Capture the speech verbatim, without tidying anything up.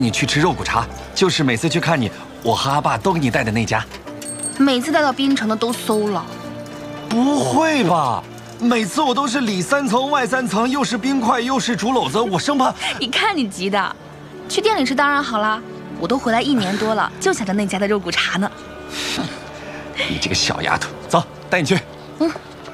你去吃肉骨茶，就是每次去看你，我和阿爸都给你带的那家。 每次带到槟城的都馊了。 不会吧？每次我都是里三层外三层，又是冰块又是竹篓子，我生怕…… 你看你急的，去店里吃当然好啦。我都回来一年多了，就想着那家的肉骨茶呢。 你这个小丫头，走，带你去。 嗯。